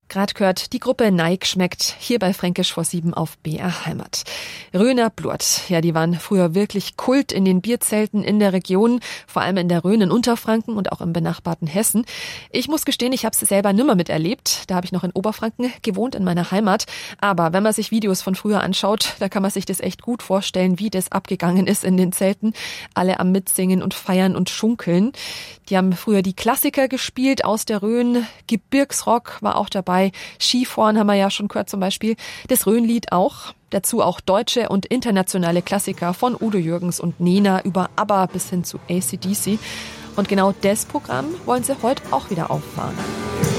Grad gehört die Gruppe Neig schmeckt, hier bei Fränkisch vor 7 auf BR Heimat. Rhöner Blut, ja, die waren früher wirklich Kult in den Bierzelten in der Region, vor allem in der Rhön in Unterfranken und auch im benachbarten Hessen. Ich muss gestehen, ich habe es selber nimmer miterlebt. Da habe ich noch in Oberfranken gewohnt, in meiner Heimat. Aber wenn man sich Videos von früher anschaut, da kann man sich das echt gut vorstellen, wie das abgegangen ist in den Zelten. Alle am Mitsingen und Feiern und Schunkeln. Die haben früher die Klassiker gespielt aus der Rhön. Gebirgsrock war auch dabei. Skifahren haben wir ja schon gehört zum Beispiel. Das Rhönlied auch. Dazu auch deutsche und internationale Klassiker von Udo Jürgens und Nena über ABBA bis hin zu AC/DC. Und genau das Programm wollen sie heute auch wieder auffahren.